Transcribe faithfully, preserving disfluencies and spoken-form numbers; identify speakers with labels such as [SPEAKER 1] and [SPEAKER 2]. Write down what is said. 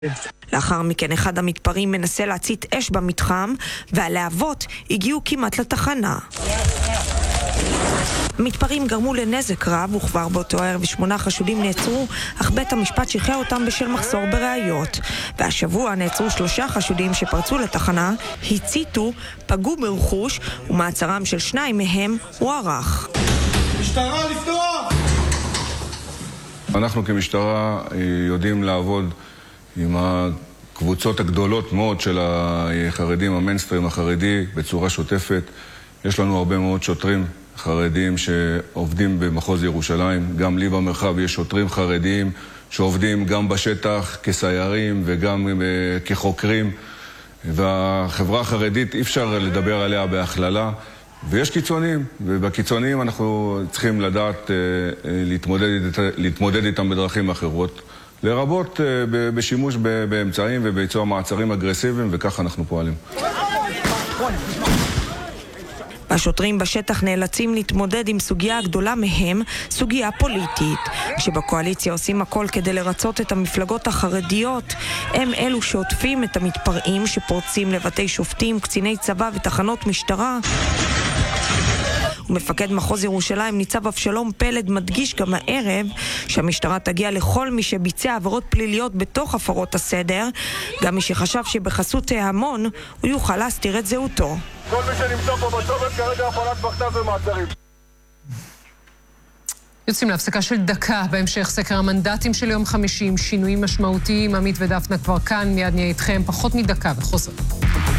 [SPEAKER 1] לאחר מכן אחד המתפרעים מנסה להצית אש במתחם, והלהבות הגיעו כמעט לתחנה. המתפרעים גרמו לנזק רב, וכבר באותו ערב שמונה חשודים נעצרו, אך בית המשפט שחרר אותם בשל מחסור בראיות. והשבוע נעצרו שלושה חשודים שפרצו לתחנה, הציתו, פגעו ברכוש, ומעצרם של שניים מהם הוארך.
[SPEAKER 2] משטרה לפתוח!
[SPEAKER 3] אנחנו כמשטרה יודעים לעבוד עם הקבוצות הגדולות מאוד של החרדים, המיינסטרים החרדי, בצורה שוטפת. יש לנו הרבה מאוד שוטרים חרדים שעובדים במחוז ירושלים. גם לי במרחב יש שוטרים חרדיים שעובדים גם בשטח כסיירים וגם כחוקרים. והחברה החרדית אי אפשר לדבר עליה בהכללה. ויש קיצונים, ובקיצונים אנחנו צריכים לדעת להתמודד, להתמודד איתם בדרכים אחרות. לרבות בשימוש באמצעים וביצוע מעצרים אגרסיביים, וכך אנחנו פועלים.
[SPEAKER 1] השוטרים בשטח נאלצים להתמודד עם סוגיה גדולה מהם, סוגיה פוליטית. כשבקואליציה עושים הכל כדי לרצות את המפלגות החרדיות, הם אלו שעוטפים את המתפרעים שפורצים לבתי שופטים, קציני צבא ותחנות משטרה. ומפקד מחוז ירושלים ניצב אבשלום פלד מדגיש גם הערב שהמשטרה תגיע לכל מי שביצע עבירות פליליות בתוך הפרות הסדר, גם מי שחשב שבחסות ההמון הוא יוכל להסתיר את זהותו.
[SPEAKER 2] כל מי שנמצא פה בצומת כרגע הפעלת מכת"ז ומעצרים.
[SPEAKER 4] יוצאים להפסקה של דקה, בהמשך סקר המנדטים של יום חמישי עם שינויים משמעותיים. עמית ודפנה כבר כאן, מיד נהיה איתכם, פחות מדקה וחוזר.